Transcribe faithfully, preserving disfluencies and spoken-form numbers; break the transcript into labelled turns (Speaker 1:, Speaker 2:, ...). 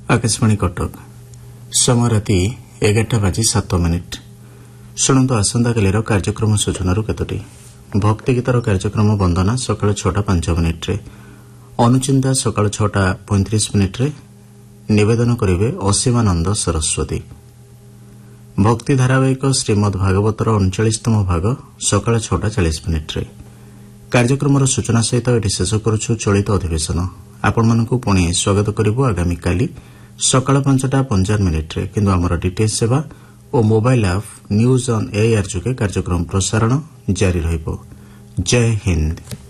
Speaker 1: आकाशवाणी कटक समय राति एगारटा बाजी सात मिनिट शुणु आसंताकाली कार्यक्रम सूचना केतोटी भक्ति गीतार कार्यक्रम वंदना सकाळ छटा पांच मिनिट्रे अनुचिंता सकाळ छटा पैंतीस मिनिट्रे निवेदन करिवे असीमानंद सरस्वती भक्ति धारावाहिक श्रीमद भागवतर अणचाश भाग सकाळ छटा चालीस मिनिट्रे कार्यक्रम सूचना सहित एटी शेष करुछु चलित अधिवेशन आपणमानकु पुणी स्वागत करिबु आगामी काली सकाळ पांचटा पंचान मिनिट्रे किंतु आमर डीटीएच सेवा और मोबाइल आप न्यूज ऑन एआईआर जोगे कार्यक्रम प्रसारण जारी रहिबो। जय हिंद।